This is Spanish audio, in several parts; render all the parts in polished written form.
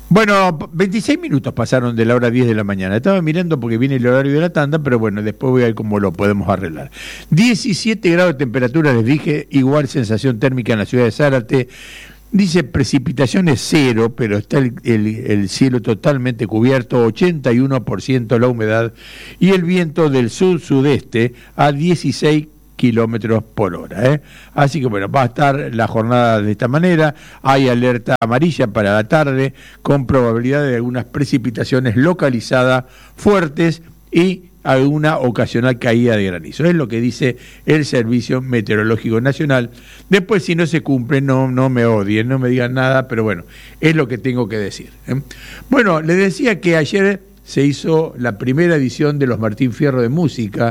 Bueno, 26 minutos pasaron de la hora 10 de la mañana. Estaba mirando porque viene el horario de la tanda, pero bueno, después voy a ver cómo lo podemos arreglar. 17 grados de temperatura, les dije, igual sensación térmica en la ciudad de Zárate. Dice precipitaciones cero, pero está el cielo totalmente cubierto, 81% la humedad y el viento del sur-sudeste a 16 kilómetros por hora. Así que bueno, va a estar la jornada de esta manera. Hay alerta amarilla para la tarde con probabilidad de algunas precipitaciones localizadas fuertes y alguna ocasional caída de granizo. Es lo que dice el Servicio Meteorológico Nacional. Después, si no se cumple, no me odien, no me digan nada, pero bueno, es lo que tengo que decir. Bueno, les decía que ayer se hizo la primera edición de los Martín Fierro de Música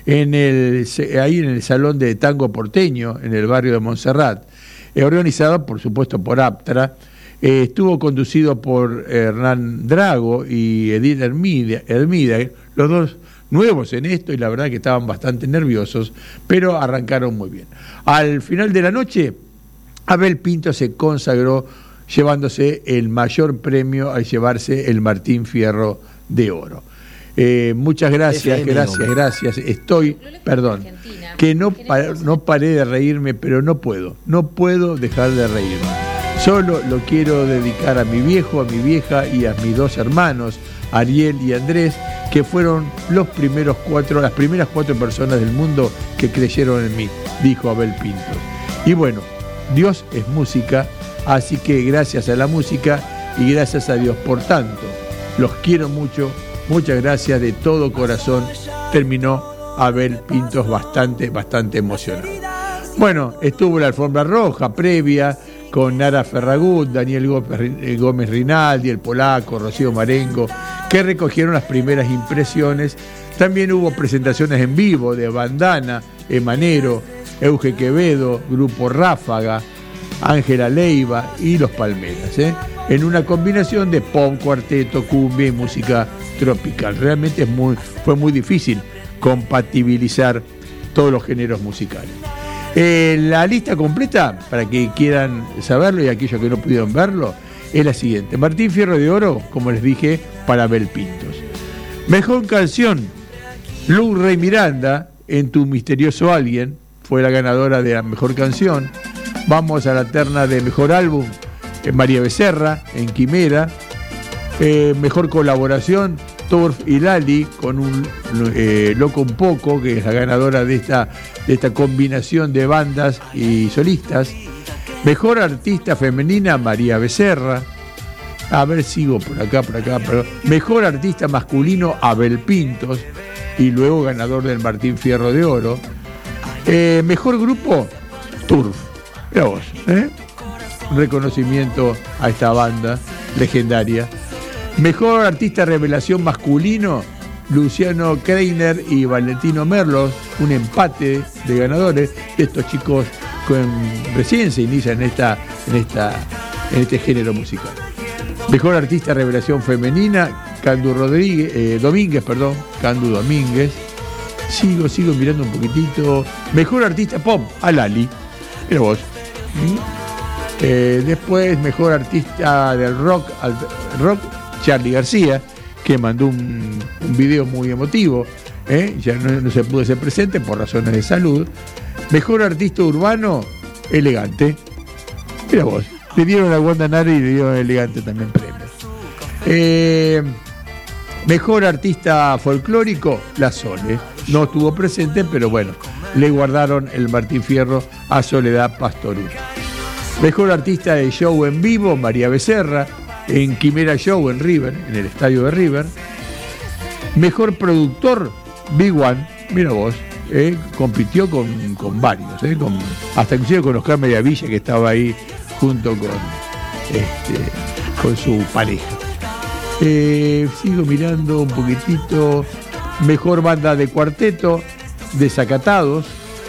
ahí en el Salón de Tango Porteño, en el barrio de Montserrat, organizado, por supuesto, por APTRA. Estuvo conducido por Hernán Drago y Edith Hermida, los dos nuevos en esto, y la verdad que estaban bastante nerviosos, pero arrancaron muy bien. Al final de la noche, Abel Pintos se consagró llevándose el mayor premio al llevarse el Martín Fierro de Oro. Muchas gracias, gracias. Perdón, que no paré de reírme, pero no puedo dejar de reírme. Solo lo quiero dedicar a mi viejo, a mi vieja y a mis dos hermanos, Ariel y Andrés, que fueron las primeras 4 personas del mundo que creyeron en mí, dijo Abel Pintos. Y bueno, Dios es música, así que gracias a la música y gracias a Dios por tanto. Los quiero mucho, muchas gracias de todo corazón. Terminó Abel Pintos bastante emocionado. Bueno, estuvo la alfombra roja previa con Nara Ferragut, Daniel Gómez Rinaldi, el polaco, Rocío Marengo, que recogieron las primeras impresiones. También hubo presentaciones en vivo de Bandana, Emanero, Euge Quevedo, Grupo Ráfaga, Ángela Leiva y Los Palmeras, en una combinación de pop, cuarteto, cumbia y música tropical. Realmente fue muy difícil compatibilizar todos los géneros musicales. La lista completa, para que quieran saberlo y aquellos que no pudieron verlo, es la siguiente. Martín Fierro de Oro, como les dije, para Abel Pintos. Mejor canción, Luz Rey Miranda, En tu misterioso alguien, fue la ganadora de la mejor canción. Vamos a la terna de mejor álbum, María Becerra, en Quimera. Mejor colaboración, Turf y Lali, con un Loco un Poco, que es la ganadora de esta combinación de bandas y solistas. Mejor artista femenina, María Becerra. A ver, sigo por acá. Mejor artista masculino, Abel Pintos, y luego ganador del Martín Fierro de Oro. Mejor grupo, Turf. Mira vos, reconocimiento a esta banda legendaria. Mejor artista revelación masculino, Luciano Kreiner y Valentino Merlos, un empate de ganadores. Estos chicos recién se inician en este género musical. Mejor artista revelación femenina, Candu Domínguez. Sigo mirando un poquitito. Mejor artista pop, Alali. Mira vos. Después, mejor artista del rock, Charly García, que mandó un video muy emotivo. Ya no se pudo ser presente por razones de salud. Mejor artista urbano, Elegante. Mira vos, le dieron a Wanda Nara y le dieron a Elegante también premios. Mejor artista folclórico, La Sole. No estuvo presente, pero bueno, le guardaron el Martín Fierro a Soledad Pastorú. Mejor artista de show en vivo, María Becerra, en Quimera Show en River, en el estadio de River. Mejor productor, Big One, mira vos, compitió con varios, hasta inclusive con Oscar Mediavilla, que estaba ahí junto con su pareja. Sigo mirando un poquitito. Mejor banda de cuarteto, Desacatados.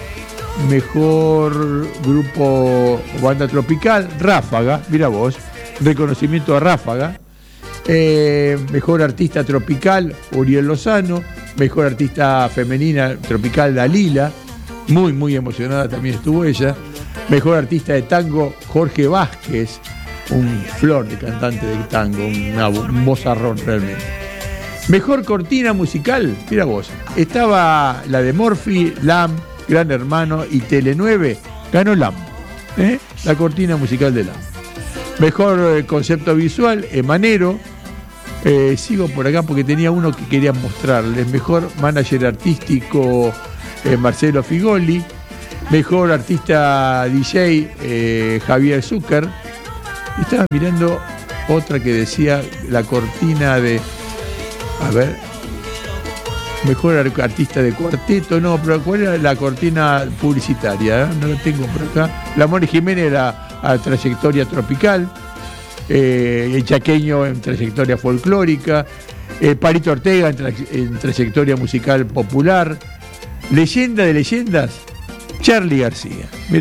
Mejor grupo o banda tropical, Ráfaga, mira vos, reconocimiento a Ráfaga. Mejor artista tropical, Uriel Lozano. Mejor artista femenina tropical, Dalila, muy emocionada también estuvo ella. Mejor artista de tango, Jorge Vázquez. un flor de cantante de tango, un vozarrón realmente. Mejor cortina musical, mira vos, estaba la de Morphy, Lam, Gran Hermano y Tele9, ganó Lam, la cortina musical de Lam. Mejor concepto visual, Emanero. Sigo por acá porque tenía uno que quería mostrarles. Mejor manager artístico, Marcelo Figoli. Mejor artista DJ, Javier Zucker. Estaba mirando otra que decía la cortina de... A ver. Mejor artista de cuarteto. No, pero ¿cuál era la cortina publicitaria? No la tengo por acá. La Moni Jiménez era a trayectoria tropical. El chaqueño en trayectoria folclórica. Parito Ortega en trayectoria musical popular. Leyenda de leyendas, Charly García. Mirá.